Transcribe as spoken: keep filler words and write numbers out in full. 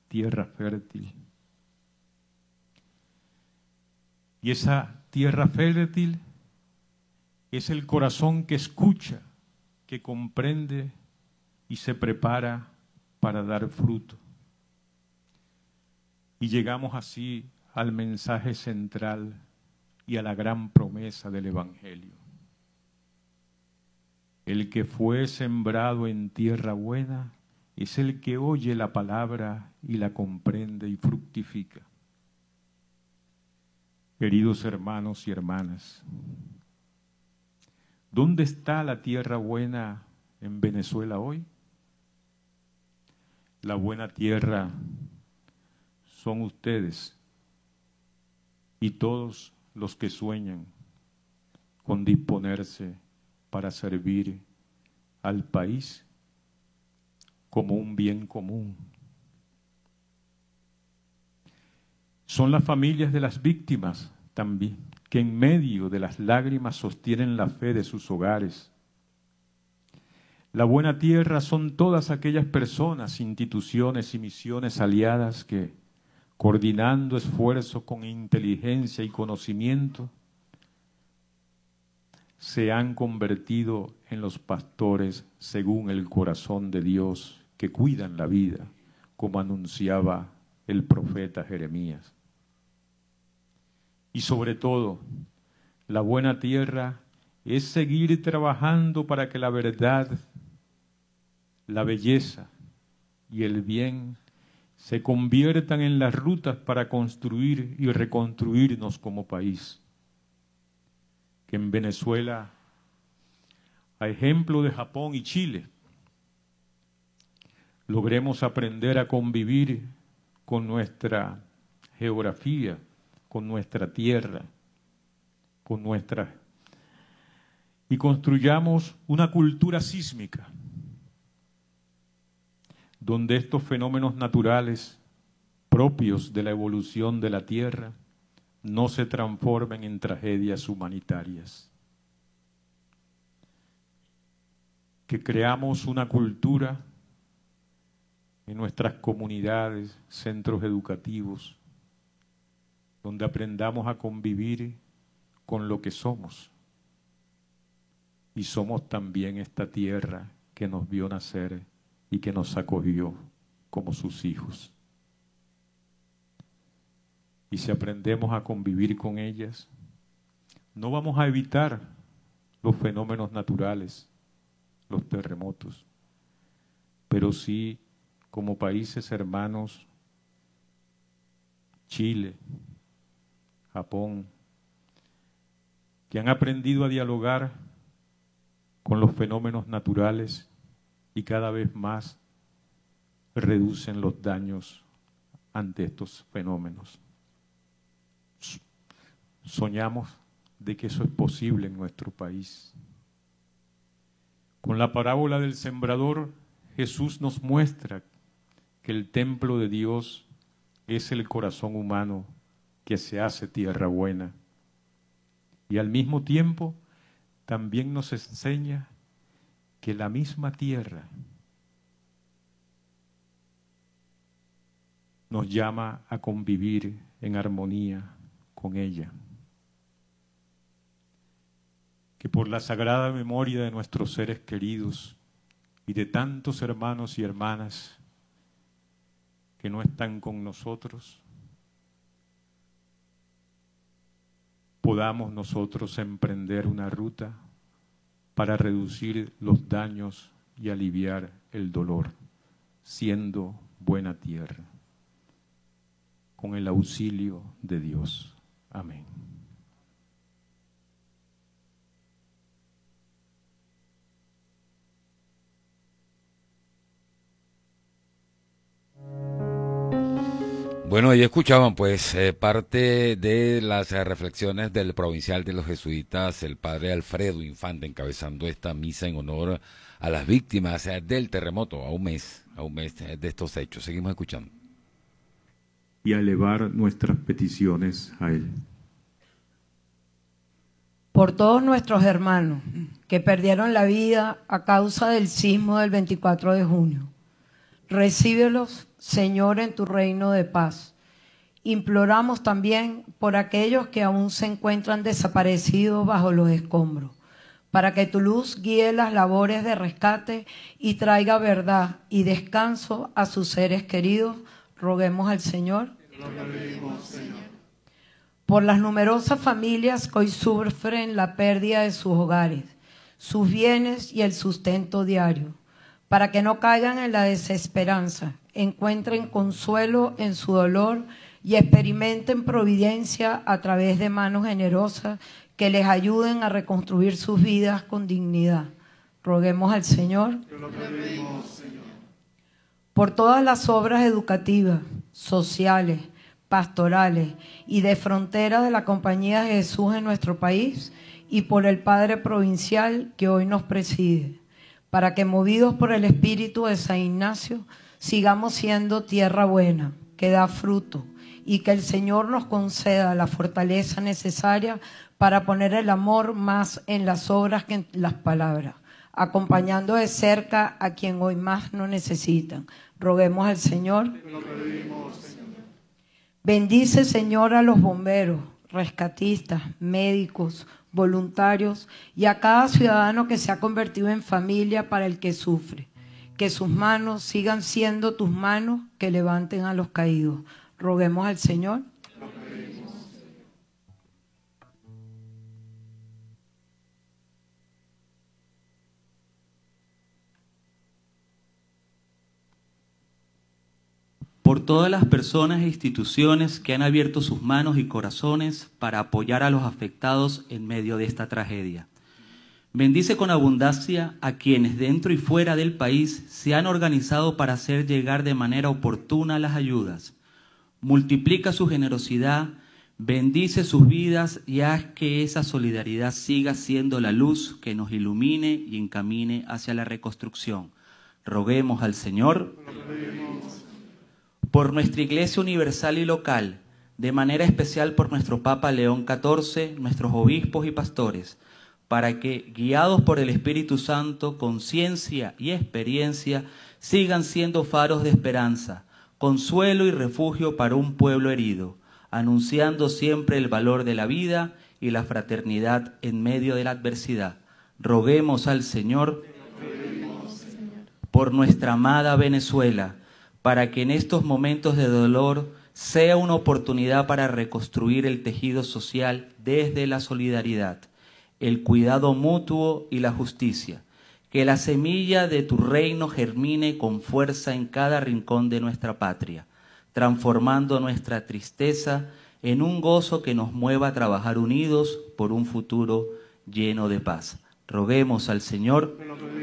tierra fértil. Y esa tierra fértil es el corazón que escucha, que comprende y se prepara para dar fruto. Y llegamos así al mensaje central y a la gran promesa del Evangelio. El que fue sembrado en tierra buena es el que oye la palabra y la comprende y fructifica. Queridos hermanos y hermanas, ¿dónde está la tierra buena en Venezuela hoy? La buena tierra son ustedes y todos los que sueñan con disponerse para servir al país como un bien común. Son las familias de las víctimas también, que en medio de las lágrimas sostienen la fe de sus hogares. La buena tierra son todas aquellas personas, instituciones y misiones aliadas que, coordinando esfuerzos con inteligencia y conocimiento, se han convertido en los pastores según el corazón de Dios, que cuidan la vida, como anunciaba el profeta Jeremías. Y sobre todo, la buena tierra es seguir trabajando para que la verdad, la belleza y el bien se conviertan en las rutas para construir y reconstruirnos como país. Que en Venezuela, a ejemplo de Japón y Chile, logremos aprender a convivir con nuestra geografía, con nuestra tierra, con nuestra... y construyamos una cultura sísmica, donde estos fenómenos naturales propios de la evolución de la tierra no se transformen en tragedias humanitarias. Que creamos una cultura en nuestras comunidades, centros educativos, donde aprendamos a convivir con lo que somos. Y somos también esta tierra que nos vio nacer y que nos acogió como sus hijos. Y si aprendemos a convivir con ellas, no vamos a evitar los fenómenos naturales, los terremotos, pero sí, como países hermanos, Chile, Japón, que han aprendido a dialogar con los fenómenos naturales y cada vez más reducen los daños ante estos fenómenos. Soñamos de que eso es posible en nuestro país. Con la parábola del sembrador, Jesús nos muestra que el templo de Dios es el corazón humano que se hace tierra buena. Y al mismo tiempo también nos enseña que la misma tierra nos llama a convivir en armonía con ella. Que por la sagrada memoria de nuestros seres queridos y de tantos hermanos y hermanas que no están con nosotros, podamos nosotros emprender una ruta para reducir los daños y aliviar el dolor, siendo buena tierra, con el auxilio de Dios. Amén. Bueno, ahí escuchaban pues eh, parte de las eh, reflexiones del provincial de los jesuitas, el padre Alfredo Infante, encabezando esta misa en honor a las víctimas eh, del terremoto, a un mes, a un mes eh, de estos hechos. Seguimos escuchando. Y a elevar nuestras peticiones a Él. Por todos nuestros hermanos que perdieron la vida a causa del sismo del veinticuatro de junio, recíbelos Señor, en tu reino de paz. Imploramos también por aquellos que aún se encuentran desaparecidos bajo los escombros, para que tu luz guíe las labores de rescate y traiga verdad y descanso a sus seres queridos. Roguemos al Señor. Pedimos, Señor. Por las numerosas familias que hoy sufren la pérdida de sus hogares, sus bienes y el sustento diario, para que no caigan en la desesperanza, encuentren consuelo en su dolor y experimenten providencia a través de manos generosas que les ayuden a reconstruir sus vidas con dignidad. Roguemos al Señor. Te lo pedimos, Señor. Por todas las obras educativas, sociales, pastorales y de frontera de la Compañía de Jesús en nuestro país, y por el Padre Provincial que hoy nos preside, para que movidos por el Espíritu de San Ignacio sigamos siendo tierra buena, que da fruto, y que el Señor nos conceda la fortaleza necesaria para poner el amor más en las obras que en las palabras, acompañando de cerca a quien hoy más nos necesitan. Roguemos al Señor. Te lo pedimos, Señor. Bendice, Señor, a los bomberos, rescatistas, médicos, voluntarios y a cada ciudadano que se ha convertido en familia para el que sufre. Que sus manos sigan siendo tus manos que levanten a los caídos. Roguemos al Señor. Por todas las personas e instituciones que han abierto sus manos y corazones para apoyar a los afectados en medio de esta tragedia. Bendice con abundancia a quienes dentro y fuera del país se han organizado para hacer llegar de manera oportuna las ayudas. Multiplica su generosidad, bendice sus vidas y haz que esa solidaridad siga siendo la luz que nos ilumine y encamine hacia la reconstrucción. Roguemos al Señor. Por nuestra Iglesia universal y local, de manera especial por nuestro Papa León catorce, nuestros obispos y pastores, para que, guiados por el Espíritu Santo, con ciencia y experiencia, sigan siendo faros de esperanza, consuelo y refugio para un pueblo herido, anunciando siempre el valor de la vida y la fraternidad en medio de la adversidad. Roguemos al Señor por nuestra amada Venezuela, para que en estos momentos de dolor sea una oportunidad para reconstruir el tejido social desde la solidaridad, el cuidado mutuo y la justicia. Que la semilla de tu reino germine con fuerza en cada rincón de nuestra patria, transformando nuestra tristeza en un gozo que nos mueva a trabajar unidos por un futuro lleno de paz. Roguemos al Señor.